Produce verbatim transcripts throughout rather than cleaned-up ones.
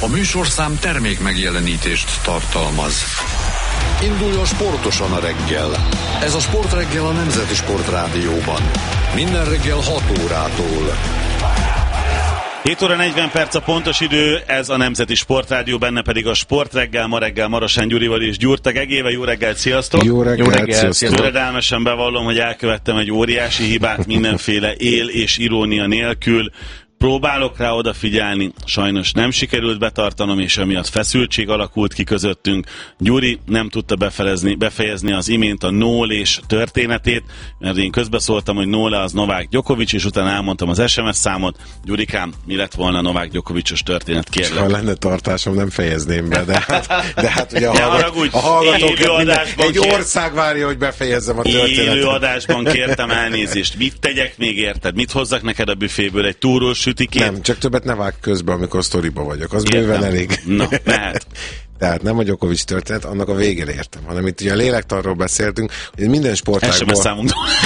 A műsorszám termék megjelenítést tartalmaz. Induljon sportosan a reggel. Ez a Sportreggel a Nemzeti Sportrádióban. Minden reggel hat órától. hét óra negyven perc a pontos idő, ez a Nemzeti Sportrádió, benne pedig a Sportreggel, ma reggel Marosán Gyurival és Gyurta Gegével. Jó reggelt, sziasztok! Jó reggelt, Jó reggelt sziasztok! Töredelmesen bevallom, hogy elkövettem egy óriási hibát mindenféle él és irónia nélkül. Próbálok rá odafigyelni, sajnos nem sikerült betartanom, és emiatt feszültség alakult ki közöttünk. Gyuri nem tudta befejezni, befejezni az imént a Nólés történetét, mert én közbeszóltam, hogy Nóle az Novák Djokovic, és utána elmondtam az es em es számot. Gyurikám, mi lett volna a Novák Djokovicos történet? Kérlek. Ha lenne tartásom, nem fejezném be, de hát, de hát ugye a, hallgat, a hallgatók minden, egy ország várja, hogy befejezzem a történetet. Élő adásban kértem elnézést. Mit tegyek még, érted? Mit hozzak neked a büféből? Egy túrós sütikét? Nem, csak többet ne vágj közben, amikor sztoriba vagyok. Az bőven elég. Na, mehet. Tehát nem a Djokovic történet, annak a végére értem, hanem itt ugye a lélektanról beszéltünk, hogy minden sportágból...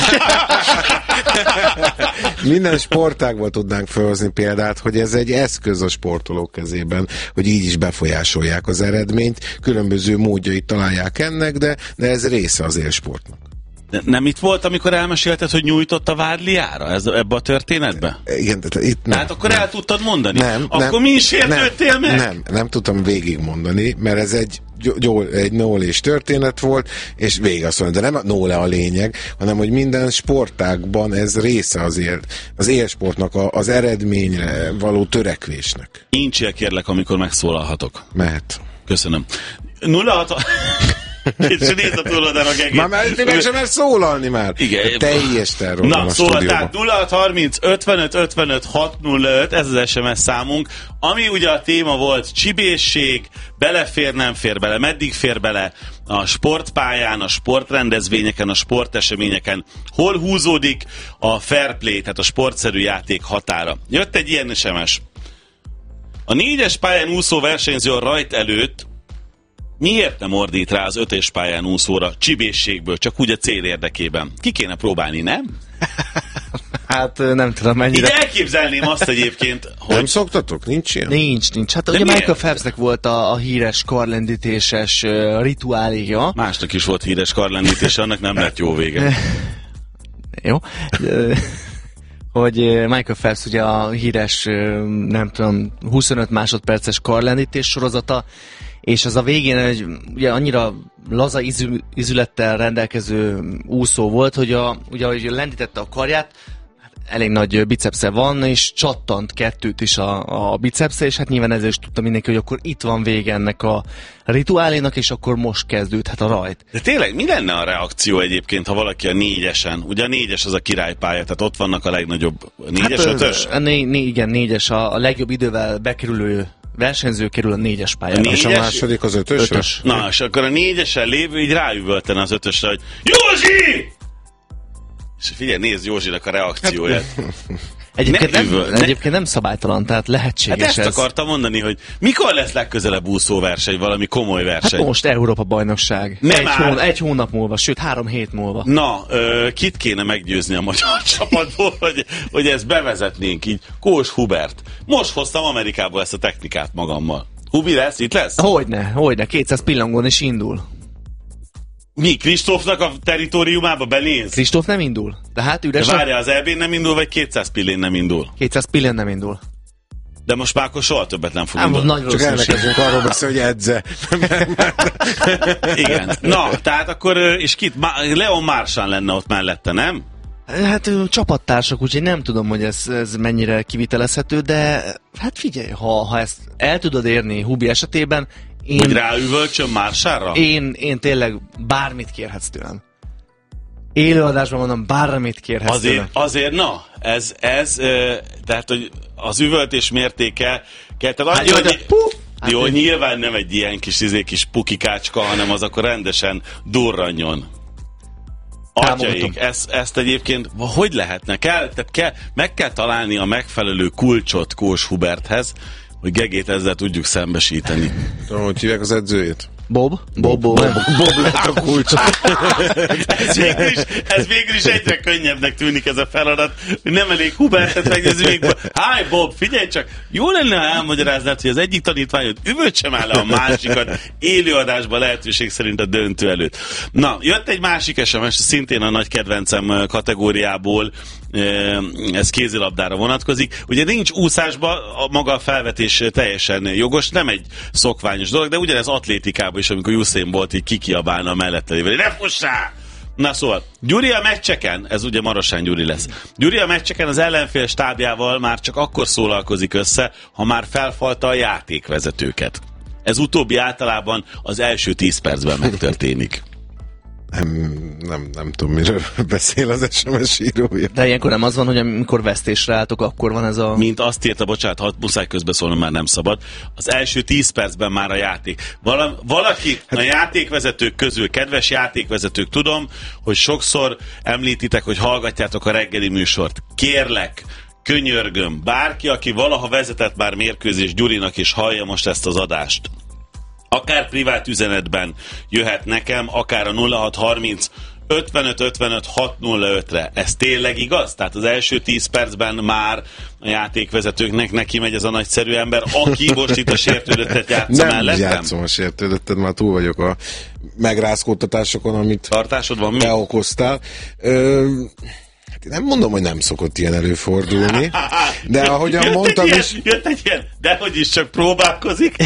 minden sportágból tudnánk felhozni példát, hogy ez egy eszköz a sportolók kezében, hogy így is befolyásolják az eredményt, különböző módjait találják ennek, de, de ez része az élsportnak. De nem itt volt, amikor elmesélted, hogy nyújtott a vádliára ez, ebbe a történetbe? Igen, de itt nem. Tehát akkor nem. el tudtad mondani? Nem. Akkor nem, mi is értődtél meg? Nem, nem tudtam végigmondani, mert ez egy egy nólés történet volt, és végig azt mondani, de nem a nóle a lényeg, hanem hogy minden sportágban ez része az, él, az élsportnak, a, az eredményre való törekvésnek. Incsél kérlek, amikor megszólalhatok. Mehet. Köszönöm. nulla hat... Kicsit nézd a túloldán a gegét. Már meg, meg sem mer szólalni már. Igen. Teljes terror van a szóval, stúdióban. tehát nulla hat harminc ötvenöt ötvenöt hat nulla öt, ez az es em es számunk, ami ugye a téma volt csibészség, belefér, nem fér bele, meddig fér bele a sportpályán, a sportrendezvényeken, a sporteseményeken, hol húzódik a fair play, tehát a sportszerű játék határa. Jött egy ilyen es em es. A négyes pályán úszó versenyző a rajt előtt miért nem ordít rá az ötös pályán úszóra csibészségből, csak úgy a cél érdekében? Ki kéne próbálni, nem? Hát nem tudom mennyire. Így elképzelném azt egyébként, hogy... Nem szoktatok? Nincs ilyen? Nincs, nincs. Hát de ugye miért? Michael Phelpsnek volt a, a híres karlendítéses uh, rituáléja. Másnak is volt híres karlendítés, annak nem lett jó vége. Jó. Hogy Michael Phelps ugye a híres, nem tudom, huszonöt másodperces karlendítés sorozata, és az a végén egy, ugye annyira laza ízű, ízülettel rendelkező úszó volt, hogy a, ugye, ahogy lendítette a karját, hát elég nagy bicepsze van, és csattant kettőt is a, a bicepsze, és hát nyilván ezzel is tudta mindenki, hogy akkor itt van vége ennek a rituálénak, és akkor most kezdődhet a rajt. De tényleg mi lenne a reakció egyébként, ha valaki a négyesen, ugye a négyes az a királypálya, tehát ott vannak a legnagyobb négyes, hát, ötös? A né, né, igen, négyes, a, a legjobb idővel bekerülő versenyző kerül a négyes pályára. Négyes? És a második az ötösre? Ötös. Na, és akkor a négyesen lévő így ráüvöltene az ötösre, hogy Józsi! És figyelj, nézd Józsinak a reakcióját. Egyébként ne nem, üvöl, egyébként ne... nem szabálytalan, tehát lehetséges hát ezt ez. akartam mondani, hogy mikor lesz legközelebb úszóverseny, valami komoly verseny? Hát most Európa-bajnokság. Nem egy, már. hón, egy hónap múlva, sőt három hét múlva. Na, ö, kit kéne meggyőzni a magyar csapatból, hogy, hogy ezt bevezetnénk így? Kós Hubert. Most hoztam Amerikából ezt a technikát magammal. Hubi lesz? Itt lesz? Hogyne, hogyne, kétszáz pillangón is indul. Mi? Kristófnak a teritoriumába benéz? Kristóf nem indul, de hát üres. De várja, az é bén nem indul, vagy kétszáz pillén nem indul? kétszáz pillén nem indul. De most már akkor soha többet nem fog Ám, indulni. nagy Csak elkezdünk arról beszélni, hogy edze. Igen. Na, tehát akkor, és kit? Leon Marchand lenne ott mellette, nem? Hát csapattársak, úgyhogy nem tudom, hogy ez, ez mennyire kivitelezhető, de hát figyelj, ha, ha ezt el tudod érni Hubi esetében, én, hogy ráüvölcsön Marchandra? Én, én tényleg bármit kérhetsz tőlem. Élőadásban mondom, bármit kérhetsz azért, tőlem. Azért, na, ez, ez, tehát, hogy az üvöltés mértéke, tehát Hát annyi, jó, hogy, de puf! Hát jó, ő... nyilván nem egy ilyen kis, izé, kis pukikácska, hanem az akkor rendesen durranjon. Atyaik, ezt, ezt egyébként hogy lehetne? Kell, tehát kell, meg kell találni a megfelelő kulcsot Kós Huberthez, hogy Gegét ezzel tudjuk szembesíteni. Tudom, hogy hívják az edzőjét? Bob? Bob, Bob. Bob lett a kulcs. ez, végül is, ez végül is egyre könnyebbnek tűnik ez a feladat. Nem elég Hubertet megnézni még. Hi Bob, figyelj csak, jó lenne, ha elmagyaráznád, hogy az egyik tanítványod üvöt sem áll le a másikat élőadásban lehetőség szerint a döntő előtt. Na, jött egy másik es em es, szintén a nagy kedvencem kategóriából, ez kézilabdára vonatkozik. Ugye nincs úszásban, a maga a felvetés teljesen jogos, nem egy szokványos dolog, de ugyanez atlétikában is, amikor Usain Bolt így kikiabálna a mellette lévő. Ne fussál! Na szóval, Gyuri a meccseken, ez ugye Marosán Gyuri lesz, Gyuri a meccseken az ellenfél stábjával már csak akkor szólalkozik össze, ha már felfalta a játékvezetőket. Ez utóbbi általában az első tíz percben megtörténik. Nem, nem, nem tudom, miről beszél az es em es írója. De ilyenkor nem az van, hogy amikor vesztésre álltok, akkor van ez a... Mint azt írta, bocsánat, ha muszáj közbeszólnom, már nem szabad. Az első tíz percben már a játék. Val- valaki a játékvezetők közül, kedves játékvezetők, tudom, hogy sokszor említitek, hogy hallgatjátok a reggeli műsort. Kérlek, könyörgöm, bárki, aki valaha vezetett már mérkőzés, Gyurinak is hallja most ezt az adást. Akár privát üzenetben jöhet nekem, akár a nulla hat harminc ötvenöt ötvenöt hat nulla ötre. Ez tényleg igaz? Tehát az első tíz percben már a játékvezetőknek neki megy ez a nagyszerű ember, aki most itt a sértődöttet játsza nem mellettem? Nem játszom a sértődöttet, már túl vagyok a megrázkódtatásokon, amit Tartásod van mi? te okoztál. Ö, nem mondom, hogy nem szokott ilyen előfordulni, de ahogyan jött mondtam egy is... Ilyen, jött egy ilyen, de hogy is csak próbálkozik.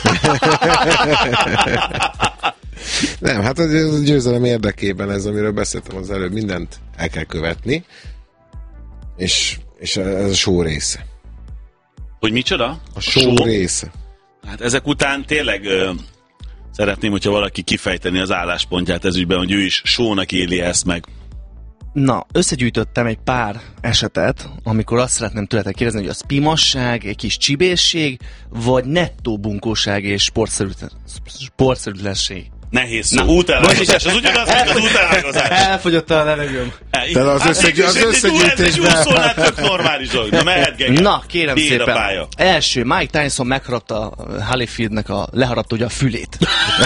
Nem, hát a győzelem érdekében ez, amiről beszéltem az előbb, mindent el kell követni, és, és ez a show része. Hogy micsoda? A show, show? része. Hát ezek után tényleg ö, szeretném, hogyha valaki kifejteni az álláspontját ez ügyben, hogy ő is show-nak éli ezt meg. Na, összegyűjtöttem egy pár esetet, amikor azt szeretném tőletek kérdezni, hogy az pimasság, egy kis csibészség, vagy nettó bunkóság és sportszerűtlenség. Nehéz szó. Útellágozás. Az ugyanaz, mint az útellágozás. elfogyott a levegőm. De az, hát összegy, az összegyűjtésben... Ez egy úszónál tök normális dolog. Na mehet, Gege. Na, kérem Bér szépen. Első, Mike Tyson megharapta Holyfieldnek a, leharapta ugye a fülét.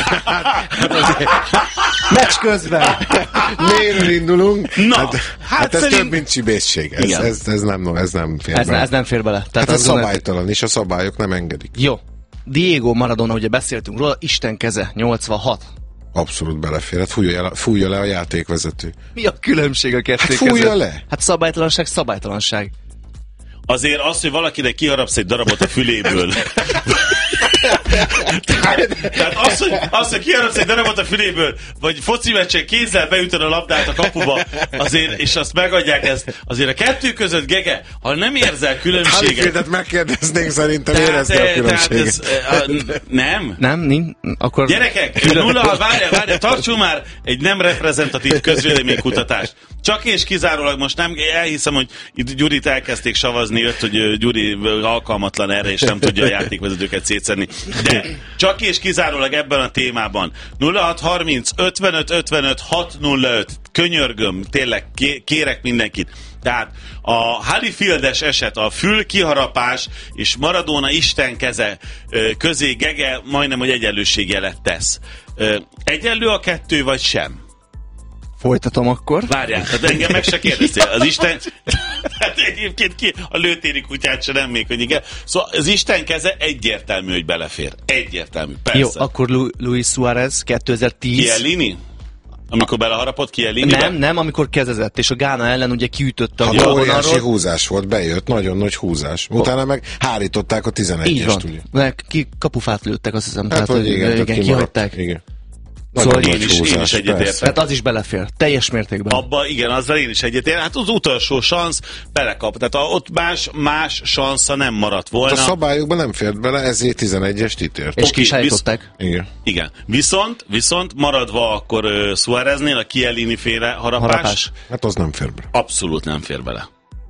Meccs közben. Miért indulunk? Na, hát, hát, hát ez szerint... több, mint csibészség. Ez, ez, ez, nem, ez nem fér ez, bele. Ez nem fér bele. Tehát hát ez szabálytalan, és a szabályok nem engedik. Jó. Diego Maradona, ugye beszéltünk róla, Isten keze, nyolcvanhat. Abszolút belefér, hát fújja, le, fújja le a játékvezető. Mi a különbség a kettő hát fújja között? Le. Hát szabálytalanság, szabálytalanság. Azért az, hogy valakinek kiharapsz egy darabot a füléből. tehát, tehát az, hogy, az, hogy kiharapsz egy darabot a füléből, vagy foci meccsen kézzel beütöd a labdát a kapuba, azért, és azt megadják ezt, azért a kettő között, Gege, ha nem érzel különbséget... Holyfieldet megkérdeznénk, szerintem érezni a különbséget. Ez, a, nem? Nem, nincs. Akkor... Gyerekek, nulla, várjál, várjál, tartsunk már egy nem reprezentatív közvéleménykutatást. Csak és kizárólag most nem, elhiszem, hogy itt Gyurit elkezdték savazni, jött, hogy Gyuri alkalmatlan erre, és nem tudja a játékvezetőket szétszedni. De csak és kizárólag ebben a témában nulla hat harminc ötvenöt ötvenöt hat nulla öt, könyörgöm, tényleg kérek mindenkit. Tehát a Holyfieldes eset, a fül kiharapás és Maradona Isten keze közé Gege majdnem, hogy egyenlőségjelet tesz. Egyenlő a kettő, vagy sem? Folytatom akkor. Várjál, tehát engem meg se kérdeztél. Az Isten... hát egyébként ki a lőtéri kutyát se nem még, hogy igen. Szóval az Isten keze egyértelmű, hogy belefér. Egyértelmű, persze. Jó, akkor Lu- Luis Suárez kétezer-tíz. Chiellini? Amikor beleharapott Chiellinibe? Nem, nem, amikor kezezett, és a Gána ellen ugye kiütötte a vonalról. Óriási húzás volt, bejött, nagyon nagy húzás. Utána meg hárították a tizenegyest, ugye? Meg ki kapufát lőttek, azt hiszem. Hát, tehát, hogy igen, igen, igen kihagyták. Igen. Szóval én is, én is egyetértek. Tehát az is belefér, teljes mértékben. Abba, igen, azzal én is egyetértek. Hát az utolsó szansz belekap. Tehát a, ott más, más sansza nem maradt volna. Hát a szabályokban nem fért bele, ezért tizenegyest ítélt. És ki is állították. Igen. Igen. Viszont, viszont maradva akkor uh, Suáreznél a Chiellini féle harapás, harapás. Hát az nem fér bele. Abszolút nem fér bele.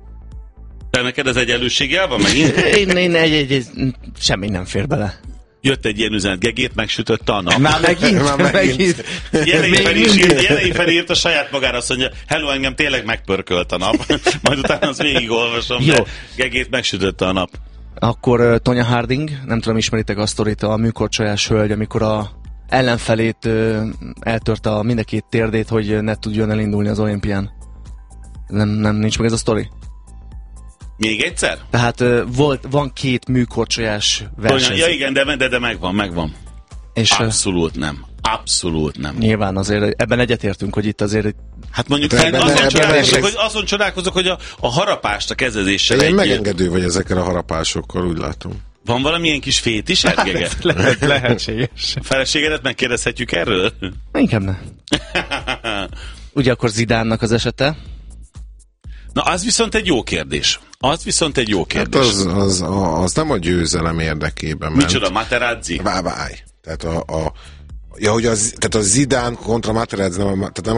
De neked ez egyenlőséggel van megint? én, én egy, egy, egy, semmi nem fér bele. Jött egy ilyen üzenet, Gegét megsütötte a nap. Már megint? Már megint. Jenei Feri írt a saját magára, azt mondja, hello, engem tényleg megpörkölt a nap. Majd utána azt végigolvasom, de Gegét megsütötte a nap. Akkor uh, Tonya Harding, nem tudom, ismeritek a sztorit, a műkorcsolyás hölgy, amikor a ellenfelét ö, eltörte a mind a két térdét, hogy ne tudjon elindulni az olimpián. Nem, nem nincs meg ez a sztori? Még egyszer? Tehát ö, volt, van két műkorcsolyás verseny. Ja igen, de, de, de megvan, megvan. És, Abszolút nem. Abszolút nem. Nyilván azért ebben egyetértünk, hogy itt azért... Hát mondjuk de, fel, de, azon, de, csodálkozok, de, hogy, azon csodálkozok, hogy a, a harapást a kezezéssel Én egy... megengedő vagy ezekkel a harapásokkal, úgy látom. Van valamilyen kis fétis, Ergege? Lehet, lehetséges. A feleségedet megkérdezhetjük erről? Inkább ne. Ugye akkor Zidánnak az esete? Na, az viszont egy jó kérdés. Az viszont egy jó kérdés. Hát az, az, az nem a győzelem érdekében ment. Micsoda, Materazzi? Várj, várj. Tehát a, a ja, hogy az, tehát a Zidane kontra Materazzi, nem, tehát nem